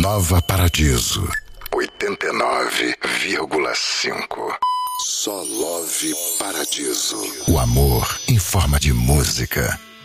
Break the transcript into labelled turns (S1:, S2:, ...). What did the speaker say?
S1: Nova Paradiso 89,5. Só Love Paradiso. O amor em forma de música.